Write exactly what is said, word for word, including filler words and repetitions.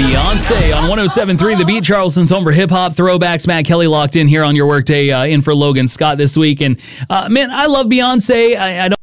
Beyonce on one oh seven point three The Beat, Charleston's home for hip-hop throwbacks. Matt Kelly locked in here on your workday, uh, in for Logan Scott this week. And, uh, man, I love Beyonce. I, I don't